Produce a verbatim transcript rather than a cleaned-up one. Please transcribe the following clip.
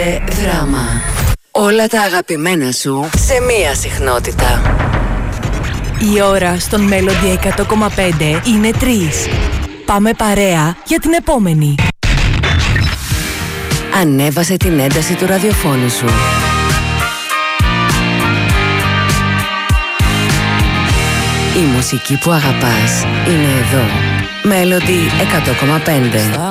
Δράμα. Όλα τα αγαπημένα σου σε μία συχνότητα. Η ώρα στον Melody εκατό κόμμα πέντε είναι τρεις. Πάμε παρέα για την επόμενη. Ανέβασε την ένταση του ραδιοφώνου σου. Η μουσική που αγαπάς είναι εδώ. Melody εκατό κόμμα πέντε.